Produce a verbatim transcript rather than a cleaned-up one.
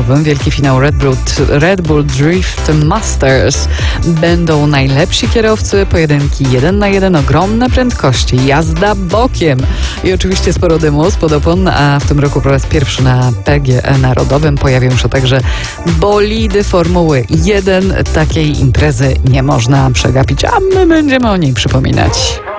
nowym. Wielki finał Red Bull, Red Bull Drift Masters. Będą najlepsi kierowcy, pojedynki jeden na jeden, ogromne prędkości, jazda bokiem i oczywiście sporo dymu spod opon, a w tym roku po raz pierwszy na P G E Narodowym pojawią się także bolidy Formuły jeden. Takiej imprezy nie można przegapić, a my będziemy o niej przypominać.